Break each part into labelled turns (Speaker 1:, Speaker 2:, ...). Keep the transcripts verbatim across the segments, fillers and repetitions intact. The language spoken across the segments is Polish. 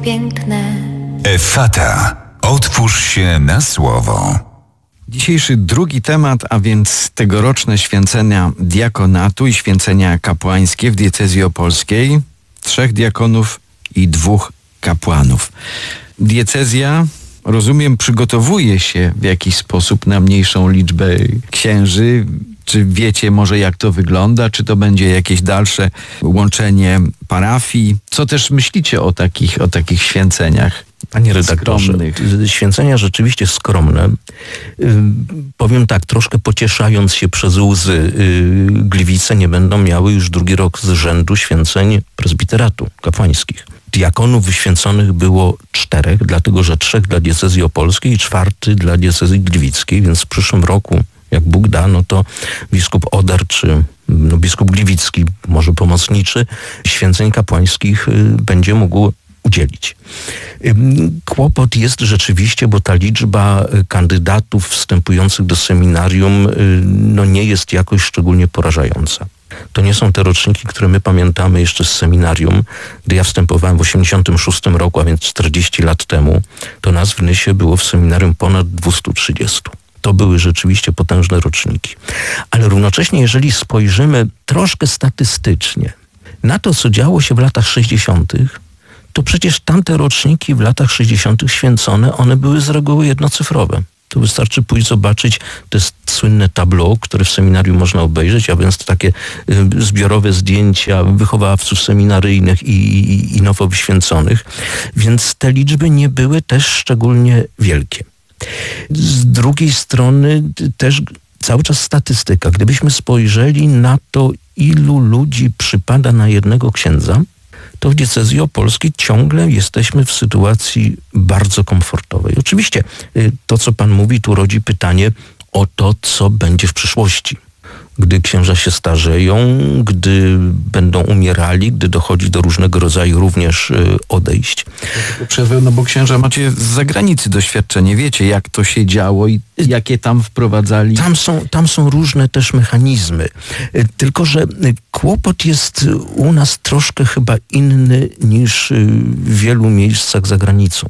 Speaker 1: piękne.
Speaker 2: Effata. Otwórz się na słowo.
Speaker 3: Dzisiejszy drugi temat, a więc tegoroczne święcenia diakonatu i święcenia kapłańskie w diecezji opolskiej. Trzech diakonów i dwóch kapłanów. Diecezja, rozumiem, przygotowuje się w jakiś sposób na mniejszą liczbę księży. Czy wiecie może, jak to wygląda? Czy to będzie jakieś dalsze łączenie parafii? Co też myślicie o takich, o takich święceniach?
Speaker 4: Panie redaktorze,
Speaker 3: skromnych?
Speaker 4: Święcenia rzeczywiście skromne. Yy, powiem tak, troszkę pocieszając się przez łzy, yy, Gliwice nie będą miały już drugi rok z rzędu święceń prezbiteratu kapłańskich. Diakonów wyświęconych było czterech, dlatego że trzech dla diecezji opolskiej i czwarty dla diecezji gliwickiej, więc w przyszłym roku, jak Bóg da, no to biskup Oder czy no, biskup gliwicki, może pomocniczy, święceń kapłańskich yy, będzie mógł udzielić. Kłopot jest rzeczywiście, bo ta liczba kandydatów wstępujących do seminarium no nie jest jakoś szczególnie porażająca. To nie są te roczniki, które my pamiętamy jeszcze z seminarium. Gdy ja wstępowałem w osiemdziesiątym szóstym roku, a więc czterdzieści lat temu, to nas w Nysie było w seminarium ponad dwieście trzydzieści. To były rzeczywiście potężne roczniki. Ale równocześnie, jeżeli spojrzymy troszkę statystycznie na to, co działo się w latach sześćdziesiątych, to przecież tamte roczniki w latach sześćdziesiątych święcone, one były z reguły jednocyfrowe. To wystarczy pójść zobaczyć te słynne tableau, które w seminarium można obejrzeć, a więc takie y, zbiorowe zdjęcia wychowawców seminaryjnych i, i, i nowo wyświęconych. Więc te liczby nie były też szczególnie wielkie. Z drugiej strony też cały czas statystyka. Gdybyśmy spojrzeli na to, ilu ludzi przypada na jednego księdza, to w diecezji opolskiej ciągle jesteśmy w sytuacji bardzo komfortowej. Oczywiście to, co pan mówi, tu rodzi pytanie o to, co będzie w przyszłości. Gdy księża się starzeją, gdy będą umierali, gdy dochodzi do różnego rodzaju również odejść.
Speaker 3: Przerwę, no bo księża macie z zagranicy doświadczenie. Wiecie, jak to się działo i jakie tam wprowadzali?
Speaker 4: Tam są, tam są różne też mechanizmy. Tylko że kłopot jest u nas troszkę chyba inny niż w wielu miejscach za granicą.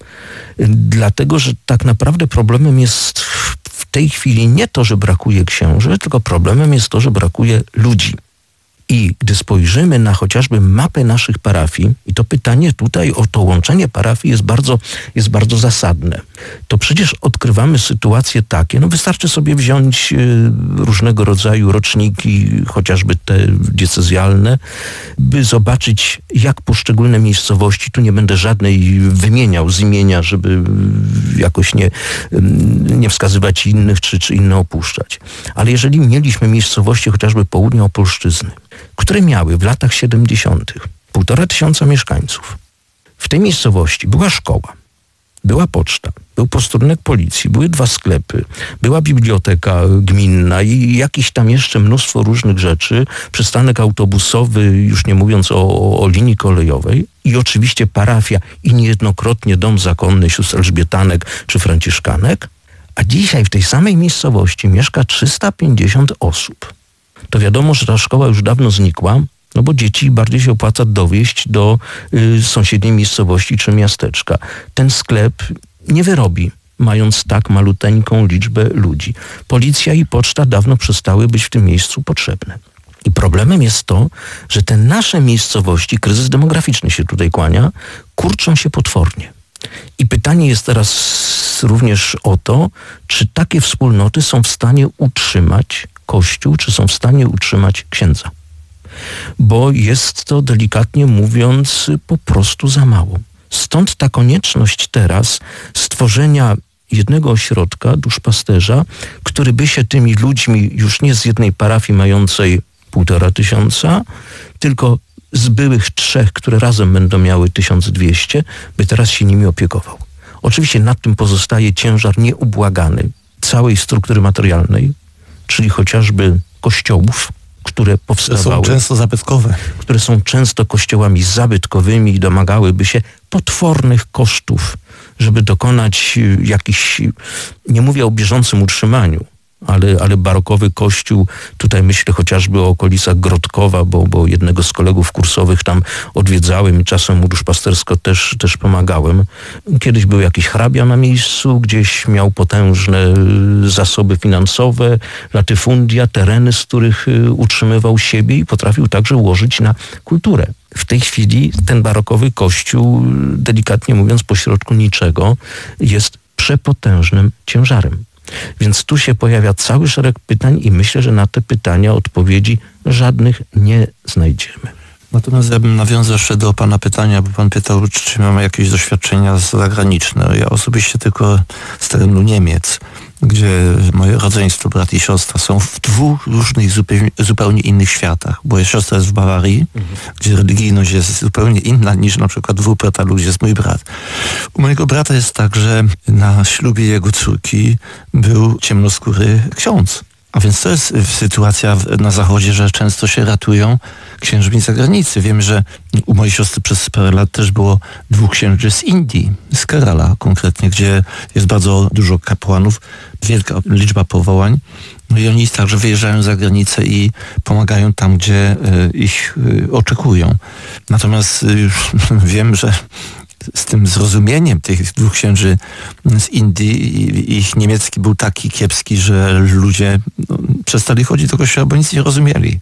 Speaker 4: Dlatego, że tak naprawdę problemem jest w tej chwili nie to, że brakuje księży, tylko problemem jest to, że brakuje ludzi. I gdy spojrzymy na chociażby mapę naszych parafii, i to pytanie tutaj o to łączenie parafii jest bardzo, jest bardzo zasadne, to przecież odkrywamy sytuacje takie, no wystarczy sobie wziąć y, różnego rodzaju roczniki, chociażby te diecezjalne, by zobaczyć, jak poszczególne miejscowości, tu nie będę żadnej wymieniał z imienia, żeby jakoś nie, nie wskazywać innych, czy, czy inne opuszczać. Ale jeżeli mieliśmy miejscowości chociażby południa Opolszczyzny, które miały w latach siedemdziesiątych półtora tysiąca mieszkańców. W tej miejscowości była szkoła, była poczta, był posterunek policji, były dwa sklepy, była biblioteka gminna i jakieś tam jeszcze mnóstwo różnych rzeczy, przystanek autobusowy, już nie mówiąc o, o linii kolejowej i oczywiście parafia i niejednokrotnie dom zakonny sióstr Elżbietanek czy Franciszkanek, a dzisiaj w tej samej miejscowości mieszka trzysta pięćdziesiąt osób. To wiadomo, że ta szkoła już dawno znikła, no bo dzieci bardziej się opłaca dowieść do y, sąsiedniej miejscowości czy miasteczka. Ten sklep nie wyrobi, mając tak maluteńką liczbę ludzi. Policja i poczta dawno przestały być w tym miejscu potrzebne. I problemem jest to, że te nasze miejscowości, kryzys demograficzny się tutaj kłania, kurczą się potwornie. I pytanie jest teraz również o to, czy takie wspólnoty są w stanie utrzymać Kościół, czy są w stanie utrzymać księdza. Bo jest to, delikatnie mówiąc, po prostu za mało. Stąd ta konieczność teraz stworzenia jednego ośrodka, duszpasterza, który by się tymi ludźmi już nie z jednej parafii mającej półtora tysiąca, tylko z byłych trzech, które razem będą miały tysiąc dwieście, by teraz się nimi opiekował. Oczywiście nad tym pozostaje ciężar nieubłagany całej struktury materialnej, czyli chociażby kościołów, które powstawały.
Speaker 5: Są często zabytkowe.
Speaker 4: Które są często kościołami zabytkowymi i domagałyby się potwornych kosztów, żeby dokonać jakichś, nie mówię o bieżącym utrzymaniu, Ale, ale barokowy kościół, tutaj myślę chociażby o okolicach Grodkowa, bo, bo jednego z kolegów kursowych tam odwiedzałem i czasem mu duszpastersko też, też pomagałem. Kiedyś był jakiś hrabia na miejscu, gdzieś miał potężne zasoby finansowe, latyfundia, tereny, z których utrzymywał siebie i potrafił także ułożyć na kulturę. W tej chwili ten barokowy kościół, delikatnie mówiąc, pośrodku niczego, jest przepotężnym ciężarem. Więc tu się pojawia cały szereg pytań i myślę, że na te pytania odpowiedzi żadnych nie znajdziemy.
Speaker 1: Natomiast ja bym nawiązał jeszcze do pana pytania, bo pan pytał, czy mamy jakieś doświadczenia zagraniczne. Ja osobiście tylko z terenu Niemiec, gdzie moje rodzeństwo, brat i siostra są w dwóch różnych, zupełnie, zupełnie innych światach. Moja siostra jest w Bawarii, mhm. gdzie religijność jest zupełnie inna niż na przykład w Wuppertalu, gdzie jest mój brat. U mojego brata jest tak, że na ślubie jego córki był ciemnoskóry ksiądz. A więc to jest sytuacja na zachodzie, że często się ratują księżmi z zagranicy. Wiemy, że u mojej siostry przez parę lat też było dwóch księży z Indii, z Kerala konkretnie, gdzie jest bardzo dużo kapłanów, wielka liczba powołań. No i oni także wyjeżdżają za granicę i pomagają tam, gdzie ich oczekują. Natomiast już wiem, że z tym zrozumieniem tych dwóch księży z Indii, ich niemiecki był taki kiepski, że ludzie no, przestali chodzić do kościoła, bo nic nie rozumieli.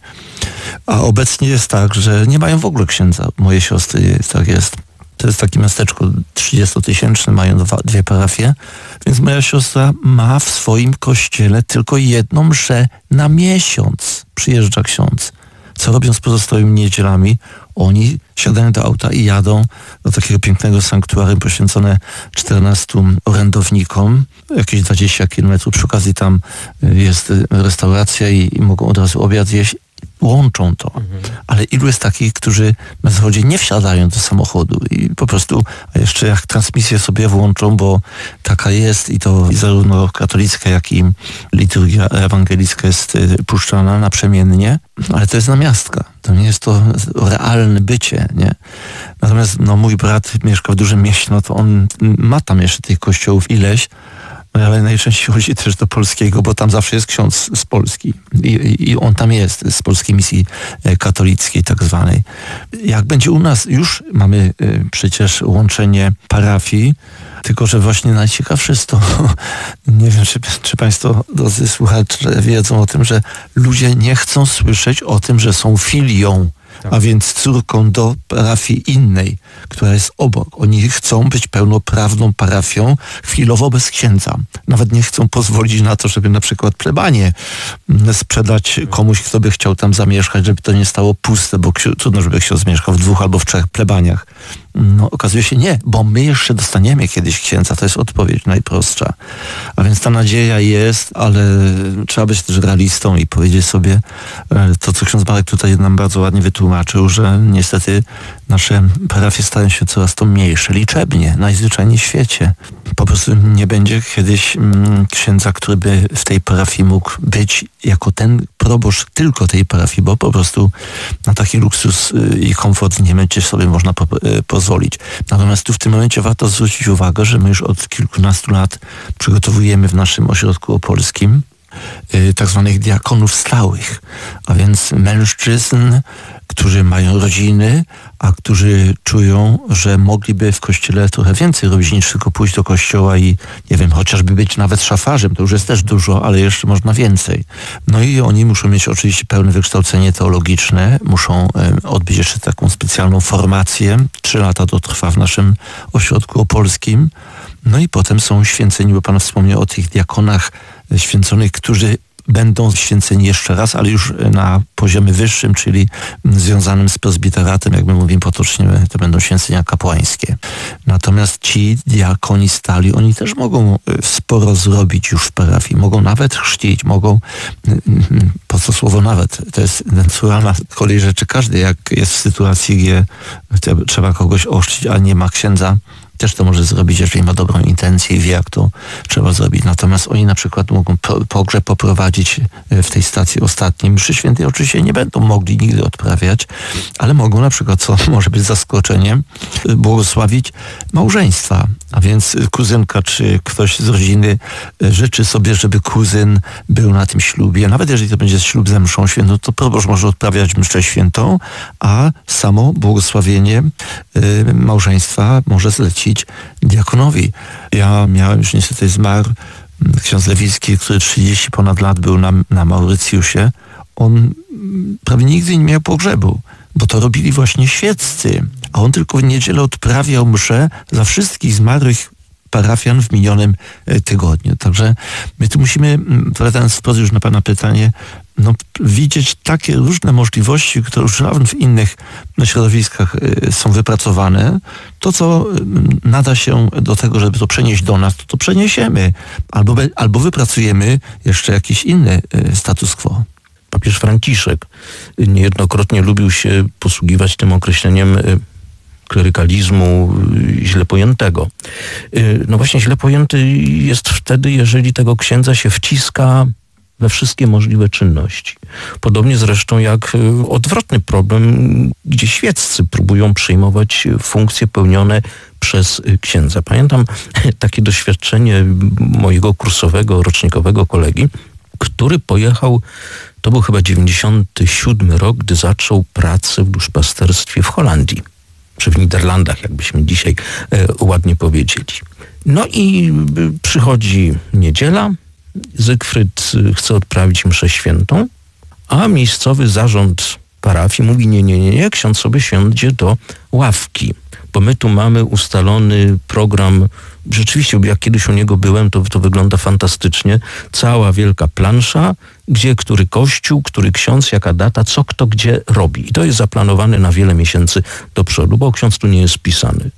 Speaker 1: A obecnie jest tak, że nie mają w ogóle księdza. Moje siostry tak jest. To jest takie miasteczko trzydziestotysięczne, mają dwa, dwie parafie, więc moja siostra ma w swoim kościele tylko jedną mszę na miesiąc. Przyjeżdża ksiądz. Co robią z pozostałymi niedzielami? Oni siadają do auta i jadą do takiego pięknego sanktuarium poświęcone czternastu orędownikom, jakieś dwadzieścia kilometrów. Przy okazji tam jest restauracja i, i mogą od razu obiad jeść. Łączą to. Mhm. Ale ilu jest takich, którzy na zachodzie nie wsiadają do samochodu i po prostu, a jeszcze jak transmisję sobie włączą, bo taka jest i to zarówno katolicka, jak i liturgia ewangelicka jest puszczana naprzemiennie, ale to jest namiastka. To nie jest to realne bycie, nie? Natomiast no, mój brat mieszka w dużym mieście, no to on ma tam jeszcze tych kościołów ileś, ale najczęściej chodzi też do polskiego, bo tam zawsze jest ksiądz z Polski i, i on tam jest, z polskiej misji katolickiej tak zwanej. Jak będzie u nas, już mamy przecież łączenie parafii, tylko że właśnie najciekawsze jest to, nie wiem, czy, czy państwo, drodzy słuchacze, wiedzą o tym, że ludzie nie chcą słyszeć o tym, że są filią, a więc córką do parafii innej, która jest obok. Oni chcą być pełnoprawną parafią, chwilowo bez księdza. Nawet nie chcą pozwolić na to, żeby na przykład plebanię sprzedać komuś, kto by chciał tam zamieszkać, żeby to nie stało puste, bo trudno, żeby ksiądz mieszkał w dwóch albo w trzech plebaniach. No, okazuje się nie, bo my jeszcze dostaniemy kiedyś księdza. To jest odpowiedź najprostsza. A więc ta nadzieja jest, ale trzeba być też realistą i powiedzieć sobie to, co ksiądz Marek tutaj nam bardzo ładnie wytłumaczył, że niestety nasze parafie stają się coraz to mniejsze, liczebnie, najzwyczajniej w świecie. Po prostu nie będzie kiedyś mm, księdza, który by w tej parafii mógł być jako ten proboszcz tylko tej parafii, bo po prostu na taki luksus y, i komfort nie będzie sobie można po, y, pozwolić. Natomiast tu w tym momencie warto zwrócić uwagę, że my już od kilkunastu lat przygotowujemy w naszym ośrodku opolskim y, tak zwanych diakonów stałych, a więc mężczyzn, którzy mają rodziny, a którzy czują, że mogliby w kościele trochę więcej robić niż tylko pójść do kościoła i, nie wiem, chociażby być nawet szafarzem. To już jest też dużo, ale jeszcze można więcej. No i oni muszą mieć oczywiście pełne wykształcenie teologiczne, muszą e, odbyć jeszcze taką specjalną formację. Trzy lata to trwa w naszym ośrodku opolskim. No i potem są święceni, bo Pan wspomniał o tych diakonach święconych, którzy będą święceni jeszcze raz, ale już na poziomie wyższym, czyli związanym z prezbiteratem, jak my mówimy potocznie, to będą święcenia kapłańskie. Natomiast ci diakoni stali, oni też mogą sporo zrobić już w parafii, mogą nawet chrzcić, mogą, po co słowo nawet, to jest naturalna kolej rzeczy. Każdy, jak jest w sytuacji, gdzie trzeba kogoś ochrzcić, a nie ma księdza, też to może zrobić, jeżeli ma dobrą intencję i wie, jak to trzeba zrobić. Natomiast oni na przykład mogą pogrzeb poprowadzić w tej stacji ostatniej. Mszy świętej oczywiście nie będą mogli nigdy odprawiać, ale mogą na przykład, co może być zaskoczeniem, błogosławić małżeństwa. A więc kuzynka czy ktoś z rodziny życzy sobie, żeby kuzyn był na tym ślubie. Nawet jeżeli to będzie ślub ze mszą świętą, to proboszcz może odprawiać mszę świętą, a samo błogosławienie y, małżeństwa może zlecić diakonowi. Ja miałem, już niestety zmarł, ksiądz Lewicki, który trzydzieści ponad lat był na, na Mauricjusie. On prawie nigdy nie miał pogrzebu, bo to robili właśnie świeccy. A on tylko w niedzielę odprawiał mszę za wszystkich zmarłych parafian w minionym tygodniu. Także my tu musimy, wracając wprost już na pana pytanie, no, widzieć takie różne możliwości, które już nawet w innych środowiskach są wypracowane. To, co nada się do tego, żeby to przenieść do nas, to, to przeniesiemy. Albo, albo wypracujemy jeszcze jakiś inny status quo.
Speaker 4: Papież Franciszek niejednokrotnie lubił się posługiwać tym określeniem klerykalizmu źle pojętego. No właśnie źle pojęty jest wtedy, jeżeli tego księdza się wciska we wszystkie możliwe czynności. Podobnie zresztą jak odwrotny problem, gdzie świeccy próbują przyjmować funkcje pełnione przez księdza. Pamiętam takie doświadczenie mojego kursowego, rocznikowego kolegi, który pojechał, to był chyba dziewięćdziesiąty siódmy rok, gdy zaczął pracę w duszpasterstwie w Holandii, czy w Niderlandach, jakbyśmy dzisiaj e, ładnie powiedzieli. No i przychodzi niedziela, Zygfryd chce odprawić mszę świętą, a miejscowy zarząd parafii mówi nie, nie, nie, nie, ksiądz sobie siądzie do ławki, bo my tu mamy ustalony program. Rzeczywiście, jak kiedyś u niego byłem, to, to wygląda fantastycznie. Cała wielka plansza, gdzie który kościół, który ksiądz, jaka data, co kto gdzie robi. I to jest zaplanowane na wiele miesięcy do przodu, bo ksiądz tu nie jest wpisany.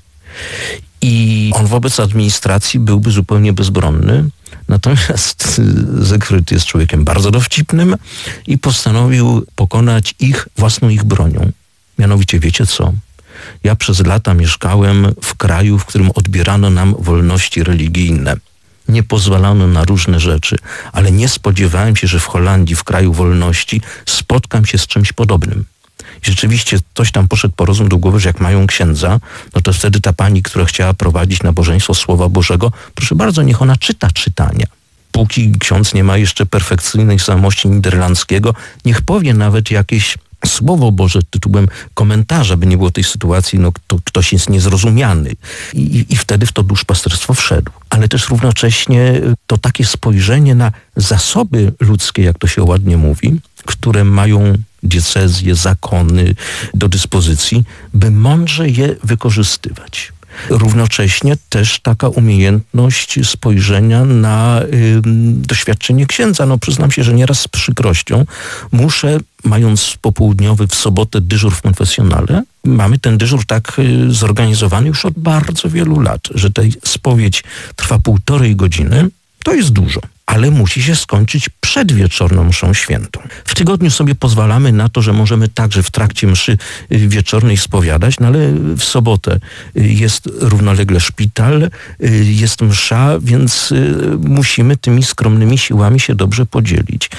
Speaker 4: I on wobec administracji byłby zupełnie bezbronny. Natomiast Zygfryd jest człowiekiem bardzo dowcipnym i postanowił pokonać ich własną ich bronią. Mianowicie, wiecie co? Ja przez lata mieszkałem w kraju, w którym odbierano nam wolności religijne. Nie pozwalano na różne rzeczy, ale nie spodziewałem się, że w Holandii, w kraju wolności, spotkam się z czymś podobnym. I rzeczywiście ktoś tam poszedł po rozum do głowy, że jak mają księdza, no to wtedy ta pani, która chciała prowadzić nabożeństwo Słowa Bożego, proszę bardzo, niech ona czyta czytania. Póki ksiądz nie ma jeszcze perfekcyjnej znajomości niderlandzkiego, niech powie nawet jakieś Słowo Boże tytułem komentarza, by nie było tej sytuacji, no to ktoś jest niezrozumiany. I, i wtedy w to duszpasterstwo wszedł. Ale też równocześnie to takie spojrzenie na zasoby ludzkie, jak to się ładnie mówi, które mają diecezje, zakony do dyspozycji, by mądrze je wykorzystywać. Równocześnie też taka umiejętność spojrzenia na y, doświadczenie księdza. No przyznam się, że nieraz z przykrością muszę, mając popołudniowy w sobotę dyżur w konfesjonale, mamy ten dyżur tak y, zorganizowany już od bardzo wielu lat, że ta spowiedź trwa półtorej godziny, to jest dużo. Ale musi się skończyć przed wieczorną mszą świętą. W tygodniu sobie pozwalamy na to, że możemy także w trakcie mszy wieczornej spowiadać, no ale w sobotę jest równolegle szpital, jest msza, więc musimy tymi skromnymi siłami się dobrze podzielić.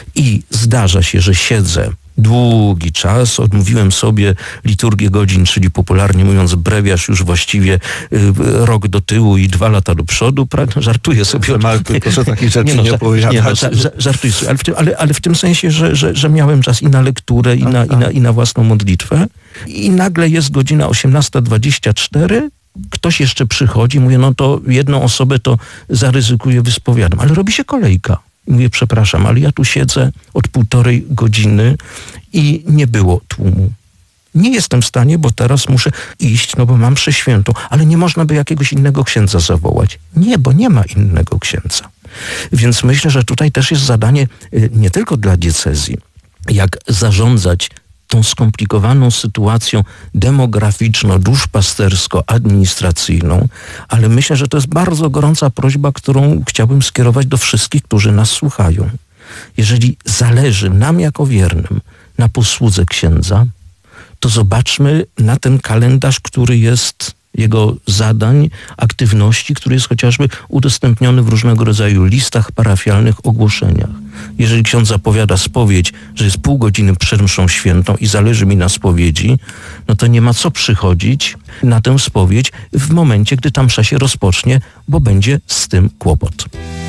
Speaker 4: I zdarza się, że siedzę długi czas, odmówiłem sobie liturgię godzin, czyli popularnie mówiąc brewiarz już właściwie y, rok do tyłu i dwa lata do przodu. Pra- żartuję sobie.
Speaker 1: Marku, proszę takich rzeczy nie, no, nie opowiadać.
Speaker 4: Nie, no, ża- ża- żartuję sobie, ale w, tym, ale, ale w tym sensie, że, że, że miałem czas i na lekturę, i na, i, na, i na własną modlitwę. I nagle jest godzina osiemnasta dwadzieścia cztery, ktoś jeszcze przychodzi, mówię, no to jedną osobę to zaryzykuję, wyspowiadam, ale robi się kolejka. I mówię, przepraszam, ale ja tu siedzę od półtorej godziny i nie było tłumu. Nie jestem w stanie, bo teraz muszę iść, no bo mam mszę świętą, ale nie można by jakiegoś innego księdza zawołać. Nie, bo nie ma innego księdza. Więc myślę, że tutaj też jest zadanie nie tylko dla diecezji, jak zarządzać tą skomplikowaną sytuacją demograficzno-duszpastersko-administracyjną, ale myślę, że to jest bardzo gorąca prośba, którą chciałbym skierować do wszystkich, którzy nas słuchają. Jeżeli zależy nam jako wiernym na posłudze księdza, to zobaczmy na ten kalendarz, który jest jego zadań, aktywności, który jest chociażby udostępniony w różnego rodzaju listach parafialnych, ogłoszeniach. Jeżeli ksiądz zapowiada spowiedź, że jest pół godziny przed mszą świętą i zależy mi na spowiedzi, no to nie ma co przychodzić na tę spowiedź w momencie, gdy ta msza się rozpocznie, bo będzie z tym kłopot.